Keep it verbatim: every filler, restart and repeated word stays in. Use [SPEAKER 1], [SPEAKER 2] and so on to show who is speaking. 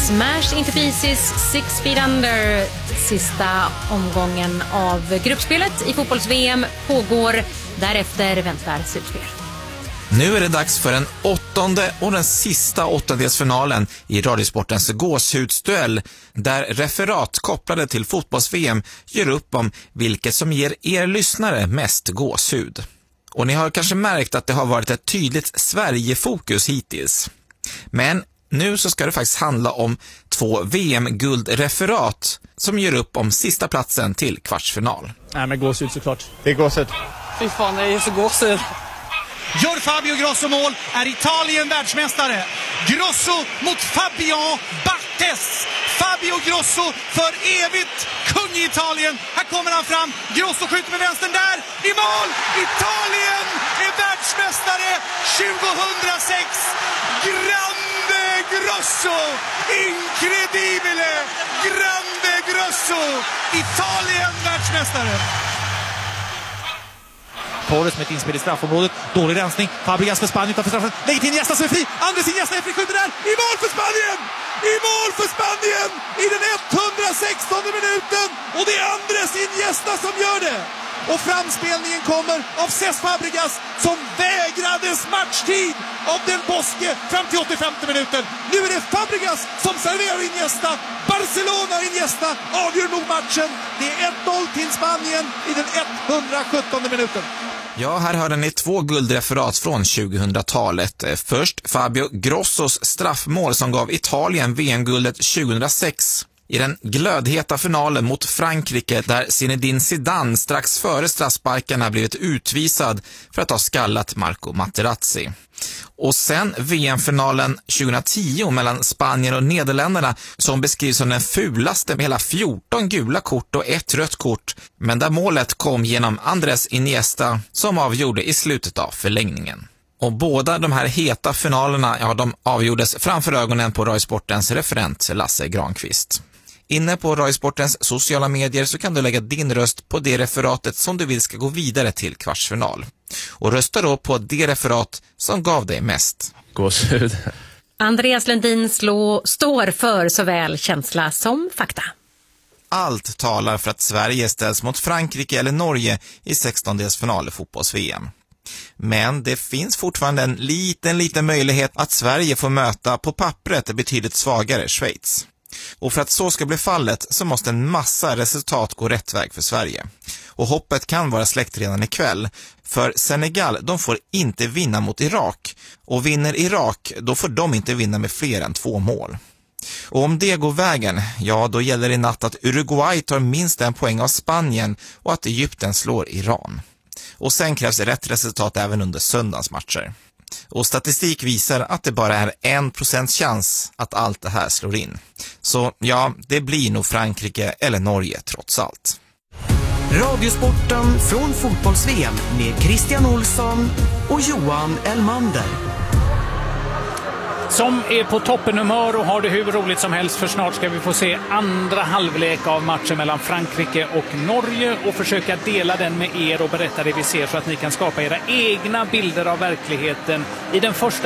[SPEAKER 1] Smash into pieces, six feet under. Sista omgången av gruppspelet i fotbolls-V M pågår. Därefter väntar slutspel.
[SPEAKER 2] Nu är det dags för den åttonde och den sista åttondelsfinalen i Radiosportens gåshudsduell, där referat kopplade till fotbolls-V M gör upp om vilket som ger er lyssnare mest gåshud. Och ni har kanske märkt att det har varit ett tydligt Sverige-fokus hittills. Men nu så ska det faktiskt handla om två V M-guldreferat som gör upp om sista platsen till kvartsfinal.
[SPEAKER 3] Nej, men gåshud såklart.
[SPEAKER 4] Det är gåshud.
[SPEAKER 5] Fy fan, det är så gåshud.
[SPEAKER 6] Gör Fabio Grosso mål, är Italien världsmästare. Grosso mot Fabian Barthez. Fabio Grosso för evigt kung i Italien. Här kommer han fram. Grosso skjuter med vänstern där. I mål! Italien är världsmästare tjugohundrasex. Grande Grosso! Incredibile! Grande Grosso! Italien världsmästare.
[SPEAKER 3] Torres med ett inspel i straffområdet. Dålig rensning. Fabregas för Spanien utanför straffen. Lägger till Iniesta som är fri. Andres Iniesta är fri. Skjuter där. I mål för Spanien! I mål för Spanien! I den etthundrasextonde minuten. Och det är Andres Iniesta som gör det. Och framspelningen kommer av Cesc Fabregas som vägrades matchtid av Del Bosque fram till åttiofemte minuten. Nu är det Fabregas som serverar Iniesta. Barcelona Iniesta avgör nog matchen. Det är ett noll till Spanien i den etthundrasjuttonde minuten.
[SPEAKER 2] Ja, här hörde ni två guldreferat från tjugohundratalet. Först Fabio Grossos straffmål som gav Italien V M-guldet tjugohundrasex. I den glödheta finalen mot Frankrike där Zinedine Zidane strax före straffsparkarna blivit utvisad för att ha skallat Marco Materazzi. Och sen V M-finalen tjugohundratio mellan Spanien och Nederländerna som beskrivs som den fulaste med hela fjorton gula kort och ett rött kort, men där målet kom genom Andres Iniesta som avgjorde i slutet av förlängningen. Och båda de här heta finalerna, ja, de avgjordes framför ögonen på Radiosportens referent Lasse Granqvist. Inne på Radiosportens sociala medier så kan du lägga din röst på det referatet som du vill ska gå vidare till kvartsfinal. Och rösta då på det referat som gav dig mest
[SPEAKER 4] Gåshud.
[SPEAKER 1] Andreas Lundin slå, står för såväl känsla som fakta.
[SPEAKER 2] Allt talar för att Sverige ställs mot Frankrike eller Norge i sextondelsfinal i fotbolls-V M. Men det finns fortfarande en liten, liten möjlighet att Sverige får möta på pappret ett betydligt svagare Schweiz. Och för att så ska bli fallet så måste en massa resultat gå rätt väg för Sverige. Och hoppet kan vara släckt redan ikväll. För Senegal, de får inte vinna mot Irak. Och vinner Irak, då får de inte vinna med fler än två mål. Och om det går vägen, ja då gäller det i natt att Uruguay tar minst en poäng av Spanien och att Egypten slår Iran. Och sen krävs rätt resultat även under söndagens matcher. Och statistik visar att det bara är en procents chans att allt det här slår in. Så ja, det blir nog Frankrike eller Norge trots allt.
[SPEAKER 7] Radiosporten från fotbolls-V M med Christian Olsson och Johan Elmander.
[SPEAKER 8] Som är på toppenhumör och har det hur roligt som helst, för snart ska vi få se andra halvlek av matchen mellan Frankrike och Norge och försöka dela den med er och berätta det vi ser så att ni kan skapa era egna bilder av verkligheten i den första